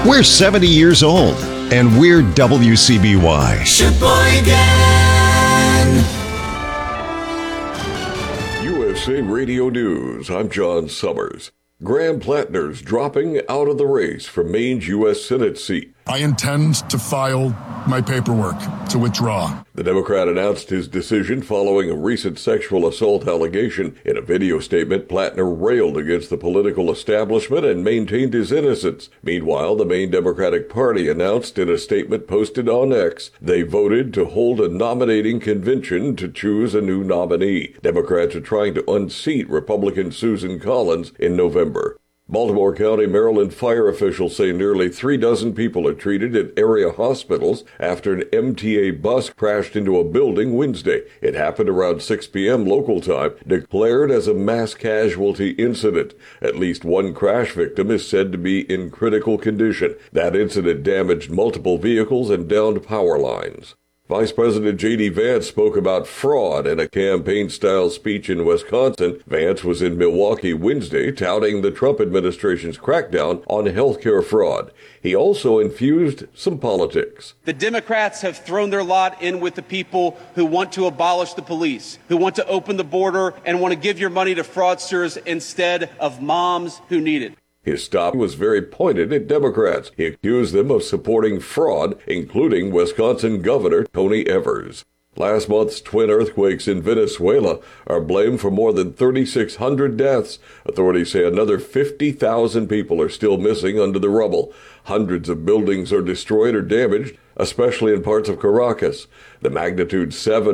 We're 70 years old, and we're WCBY. Sheboygan! USA Radio News, I'm John Summers. Graham Plattner's dropping out of the race for Maine's U.S. Senate seat. I intend to file my paperwork to withdraw. The Democrat announced his decision following a recent sexual assault allegation. In a video statement, Plattner railed against the political establishment and maintained his innocence. Meanwhile, the Maine Democratic Party announced in a statement posted on X they voted to hold a nominating convention to choose a new nominee. Democrats are trying to unseat Republican Susan Collins in November. Baltimore County, Maryland fire officials say nearly 36 people are treated at area hospitals after an MTA bus crashed into a building Wednesday. It happened around 6 p.m. local time, declared as a mass casualty incident. At least one crash victim is said to be in critical condition. That incident damaged multiple vehicles and downed power lines. Vice President J.D. Vance spoke about fraud in a campaign-style speech in Wisconsin. Vance was in Milwaukee Wednesday touting the Trump administration's crackdown on healthcare fraud. He also infused some politics. The Democrats have thrown their lot in with the people who want to abolish the police, who want to open the border and want to give your money to fraudsters instead of moms who need it. His stop was very pointed at Democrats. He accused them of supporting fraud, including Wisconsin Governor Tony Evers. Last month's twin earthquakes in Venezuela are blamed for more than 3,600 deaths. Authorities say another 50,000 people are still missing under the rubble. Hundreds of buildings are destroyed or damaged, especially in parts of Caracas. The magnitude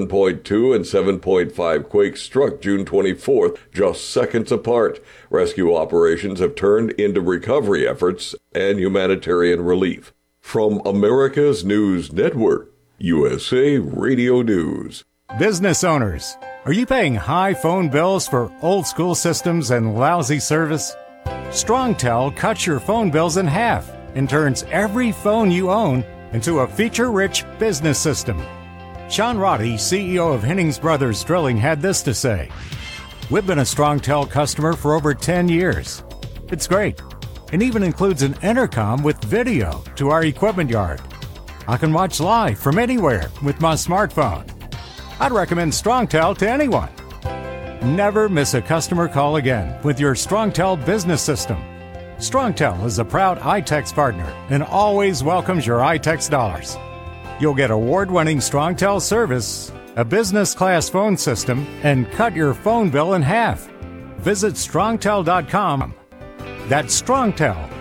7.2 and 7.5 quakes struck June 24th, just seconds apart. Rescue operations have turned into recovery efforts and humanitarian relief. From America's News Network, USA Radio News. Business owners, are you paying high phone bills for old school systems and lousy service? StrongTel cuts your phone bills in half and turns every phone you own into a feature-rich business system. Sean Roddy, CEO of Hennings Brothers Drilling, had this to say: "We've been a StrongTel customer for over 10 years. It's great, and even includes an intercom with video to our equipment yard. I can watch live from anywhere with my smartphone. I'd recommend StrongTel to anyone. Never miss a customer call again with your StrongTel business system. StrongTel is a proud iTex partner and always welcomes your iTex dollars. You'll get award-winning StrongTel service, a business-class phone system, and cut your phone bill in half. Visit strongtel.com. That's StrongTel,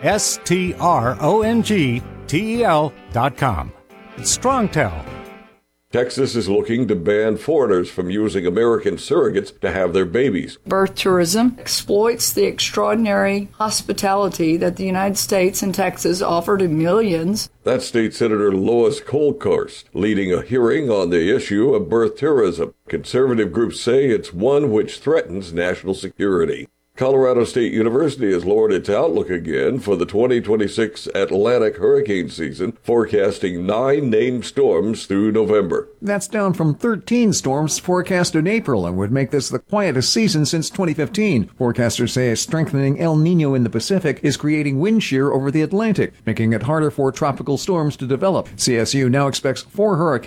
StrongTel.com. It's StrongTel. Texas is looking to ban foreigners from using American surrogates to have their babies. Birth tourism exploits the extraordinary hospitality that the United States and Texas offer to millions. That's State Senator Lois Kolkhorst leading a hearing on the issue of birth tourism. Conservative groups say it's one which threatens national security. Colorado State University has lowered its outlook again for the 2026 Atlantic hurricane season, forecasting 9 named storms through November. That's down from 13 storms forecast in April and would make this the quietest season since 2015. Forecasters say a strengthening El Nino in the Pacific is creating wind shear over the Atlantic, making it harder for tropical storms to develop. CSU now expects 4 hurricanes